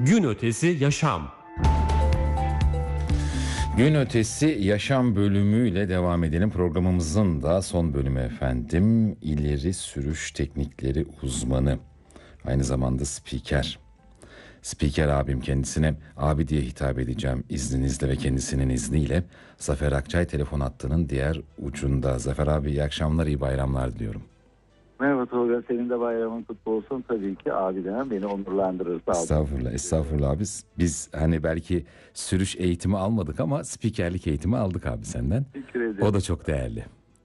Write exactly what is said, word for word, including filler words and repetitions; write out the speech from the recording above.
Gün ötesi yaşam. Gün ötesi yaşam bölümüyle devam edelim. Programımızın da son bölümü efendim. İleri sürüş teknikleri uzmanı. Aynı zamanda spiker. Spiker abim, kendisine abi diye hitap edeceğim izninizle ve kendisinin izniyle. Zafer Akçay telefon hattının diğer ucunda. Zafer abi, iyi akşamlar, iyi bayramlar diliyorum. Merhaba Tolga, senin de bayramın kutlu olsun. Tabii ki abi demem beni onurlandırır. Sağ Estağfurullah, estağfurullah abi. Biz hani belki sürüş eğitimi almadık ama spikerlik eğitimi aldık abi senden. Teşekkür ederim. O da çok değerli.